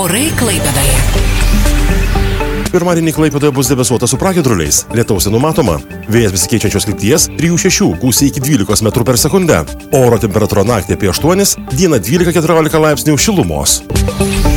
Orai Klaipėdoje. Pirmadienį Klaipėdoje bus debesuota su pragiedruliais. Lietaus nenumatoma. Vėjas besikeičiančios krypties 3–6, gūsiai iki 12 metrų per sekundę. Oro temperatūra naktį apie 8, dieną 12–14 laipsnių šilumos.